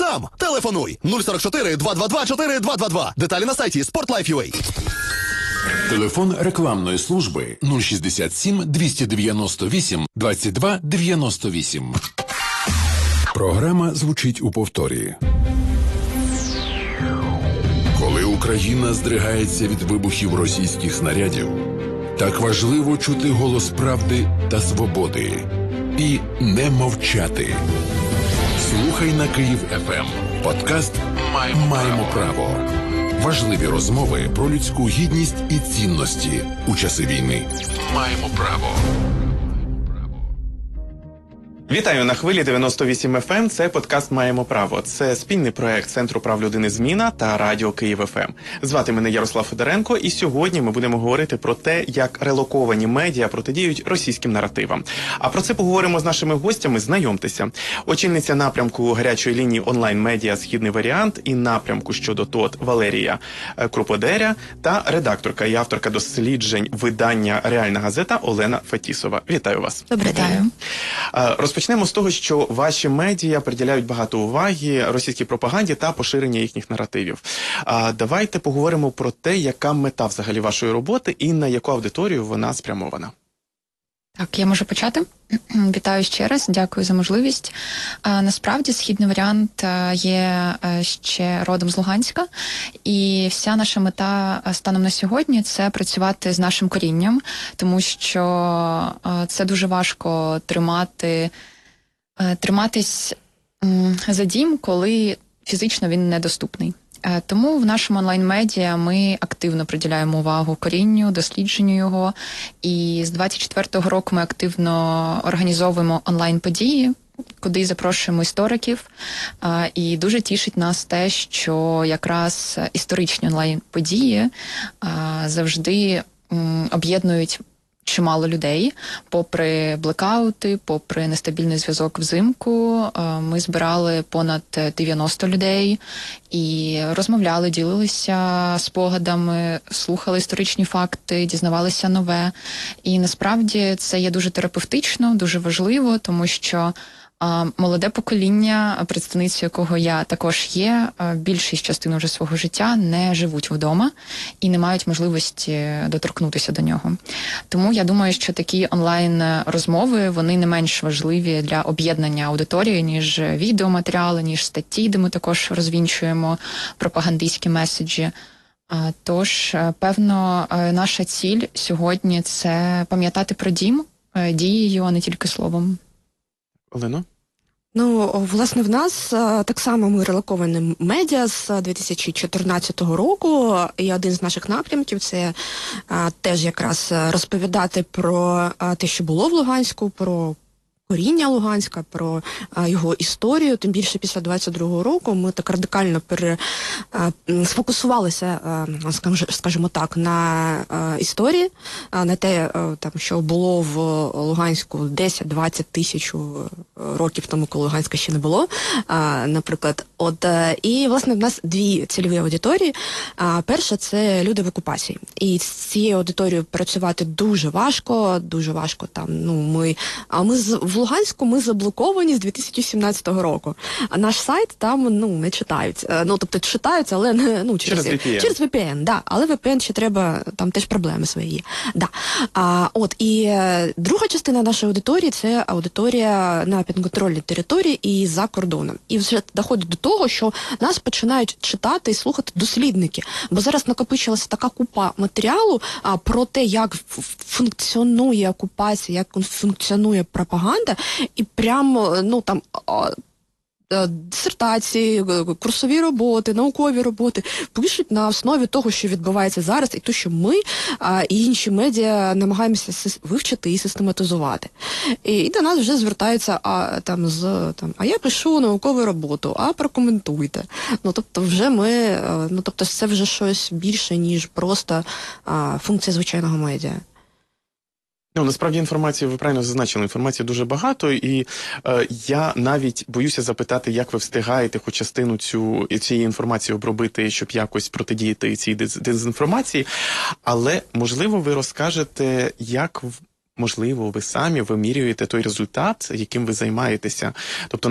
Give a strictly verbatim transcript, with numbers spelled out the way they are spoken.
нам. Телефонуй нуль сорок чотири два два два чотири два два два. Деталі на сайті спортлайф.ua. Телефон рекламної служби нуль шістдесят сім двісті дев'яносто вісім двадцять два дев'яносто вісім. Програма звучить у повторі. Коли Україна здригається від вибухів російських снарядів, так важливо чути голос правди та свободи і не мовчати. Слухай на Київ еф ем. Подкаст «Маємо, Маємо право». Важливі розмови про людську гідність і цінності у часи війни. Маємо право. Вітаю на хвилі дев'яносто вісім еф ем. Це подкаст «Маємо право». Це спільний проект Центру прав людини «Зміна» та Радіо Київ еф ем. Звати мене Ярослав Федоренко, і сьогодні ми будемо говорити про те, як релоковані медіа протидіють російським наративам. А про це поговоримо з нашими гостями. Знайомтеся. Очільниця напрямку гарячої лінії онлайн-медіа «Східний варіант» і напрямку щодо ТОТ Валерія Круподеря та редакторка і авторка досліджень видання «Реальна газета» Олена Фетісова. Вітаю вас. Добрий день. Розпочнемо з того, що ваші медіа приділяють багато уваги російській пропаганді та поширення їхніх наративів. А давайте поговоримо про те, яка мета взагалі вашої роботи і на яку аудиторію вона спрямована. Так, я можу почати. Вітаю ще раз, дякую за можливість. А, насправді, «Східний варіант» є ще родом з Луганська, і вся наша мета станом на сьогодні – це працювати з нашим корінням, тому що це дуже важко тримати, триматись за дім, коли фізично він недоступний. Тому в нашому онлайн-медіа ми активно приділяємо увагу корінню, дослідженню його. І з двадцять четвертого року ми активно організовуємо онлайн-події, куди запрошуємо істориків. І дуже тішить нас те, що якраз історичні онлайн-події завжди об'єднують чимало людей. Попри блекаути, попри нестабільний зв'язок взимку, ми збирали понад дев'яносто людей і розмовляли, ділилися спогадами, слухали історичні факти, дізнавалися нове. І насправді це є дуже терапевтично, дуже важливо, тому що а молоде покоління, представницею якого я також є, більшість частини вже свого життя не живуть вдома і не мають можливості доторкнутися до нього. Тому я думаю, що такі онлайн-розмови, вони не менш важливі для об'єднання аудиторії, ніж відеоматеріали, ніж статті, де ми також розвінчуємо пропагандистські меседжі. Тож, певно, наша ціль сьогодні – це пам'ятати про дім дією, а не тільки словом. Олено? Ну, власне, в нас так само ми релоковані медіа з дві тисячі чотирнадцятого року, і один з наших напрямків – це а, теж якраз розповідати про а, те, що було в Луганську, про коріння Луганська, про а, його історію. Тим більше після двадцять другого року ми так радикально пере, а, сфокусувалися, а, скажімо, скажімо так, на а, історії, а, на те, а, там, що було в Луганську десять-двадцять тисяч років тому, коли Луганська ще не було, а, наприклад. От, а, і, власне, в нас дві цільові аудиторії. А, перша – це люди в окупації. І з цією аудиторією працювати дуже важко, дуже важко там, ну, ми, а ми з в Луганську ми заблоковані з дві тисячі сімнадцятого року. А наш сайт там, ну, не читають. Ну, тобто читаються, але не, ну, через, через ві пі ен. Через ві пі ен, да. Але ві пі ен ще треба, там теж проблеми свої є. Да. А, от, і е, друга частина нашої аудиторії – це аудиторія на підконтрольній території і за кордоном. І вже доходить до того, що нас починають читати і слухати дослідники. Бо зараз накопичилася така купа матеріалу а, про те, як функціонує окупація, як функціонує пропаганда. І прямо, ну, там, дисертації, курсові роботи, наукові роботи пишуть на основі того, що відбувається зараз, і то, що ми а, і інші медіа намагаємося вивчити і систематизувати. І, і до нас вже звертаються, а, там, з, там, а я пишу наукову роботу, а прокоментуйте. Ну, тобто, вже ми, ну, тобто, це вже щось більше, ніж просто а, функція звичайного медіа. Ну, насправді інформації, ви правильно зазначили, інформації дуже багато, і е, я навіть боюся запитати, як ви встигаєте хоч частину цю, цієї інформації обробити, щоб якось протидіяти цій дезінформації, але, можливо, ви розкажете, як, можливо, ви самі вимірюєте той результат, яким ви займаєтеся. Тобто,